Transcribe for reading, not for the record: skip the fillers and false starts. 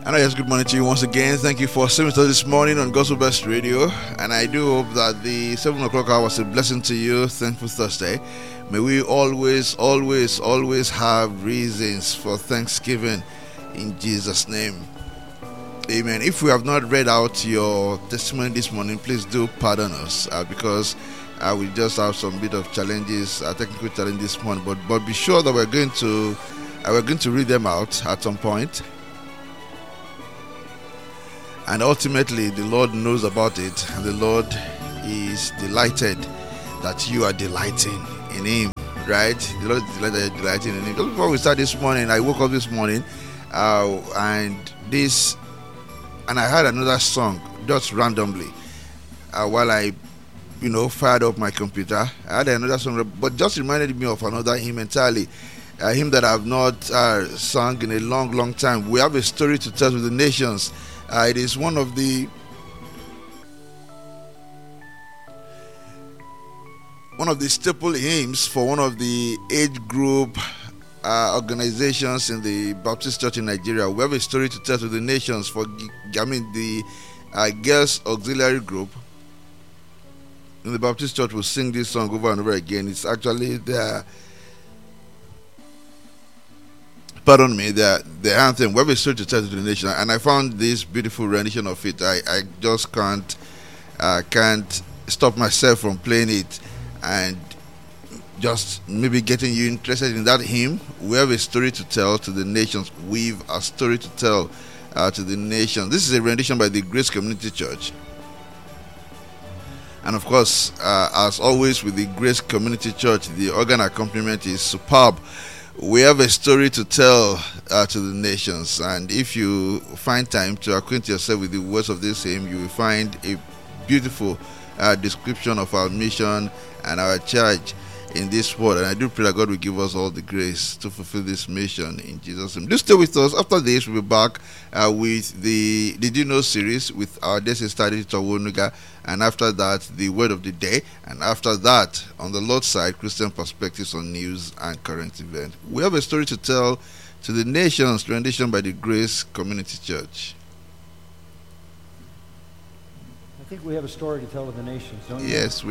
And yes, good morning to you once again. Thank you for staying with us this morning on Gospel Best Radio. And I do hope that the 7 o'clock hour was a blessing to you. Thankful Thursday. May we always have reasons for thanksgiving in Jesus' name. Amen. If we have not read out your testimony this morning, please do pardon us because we just have some bit of challenges, technical challenges this morning. But be sure that we're going to read them out at some point. And ultimately, the Lord knows about it, and the Lord is delighted that you are delighting in Him, right? The Lord is delighted that you're delighting in Him. Just before we start this morning, I woke up this morning, and I heard another song just randomly while I, fired up my computer. I had another song, but just reminded me of another hymn entirely. A hymn that I have not sung in a long time. We have a story to tell to the nations. It is one of the staple hymns for one of the age group organizations in the Baptist Church in Nigeria. We have a story to tell to the nations for the Girls Auxiliary Group in the Baptist Church will sing this song over and over again. It's actually the anthem. We have a story to tell to the nation, and I found this beautiful rendition of it. I just can't stop myself from playing it, and just maybe getting you interested in that hymn. We have a story to tell to the nations. We've a story to tell to the nations. This is a rendition by the Grace Community Church, and of course, as always with the Grace Community Church, the organ accompaniment is superb. We have a story to tell to the nations, and if you find time to acquaint yourself with the words of this hymn, you will find a beautiful description of our mission and our charge in this world. And I do pray that God will give us all the grace to fulfill this mission in Jesus' name. Do stay with us. After this, we'll be back with the Did You Know series with our Desi study Tawonuga, and after that, the Word of the Day, and after that, on the Lord's side, Christian perspectives on news and current events. We have a story to tell to the nations, rendition by the Grace Community Church. I think we have a story to tell to the nations, don't you? Yes,